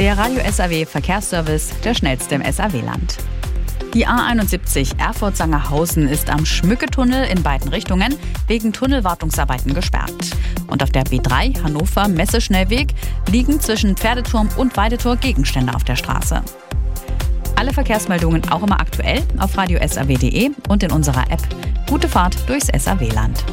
Der Radio SAW Verkehrsservice, der schnellste im SAW-Land. Die A71 Erfurt-Sangerhausen ist am Schmücketunnel in beiden Richtungen wegen Tunnelwartungsarbeiten gesperrt. Und auf der B3 Hannover-Messeschnellweg liegen zwischen Pferdeturm und Weidetor Gegenstände auf der Straße. Alle Verkehrsmeldungen auch immer aktuell auf radiosaw.de und in unserer App. Gute Fahrt durchs SAW-Land.